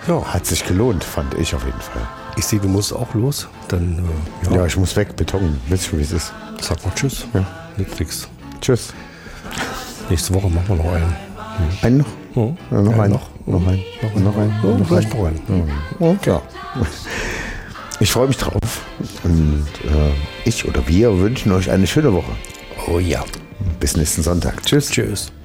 Hat sich gelohnt, fand ich auf jeden Fall. Ich sehe, du musst auch los. Dann, Ja, ich muss weg, Beton. Wisst ihr, wie es ist? Sag mal Tschüss. Ja. Netflix. Tschüss. Nächste Woche machen wir noch einen. Einen noch? Oh. Ja, noch einen. Noch einen. Vielleicht noch einen. Ja. Ich freue mich drauf. Und ich oder wir wünschen euch eine schöne Woche. Oh ja. Bis nächsten Sonntag. Tschüss. Tschüss.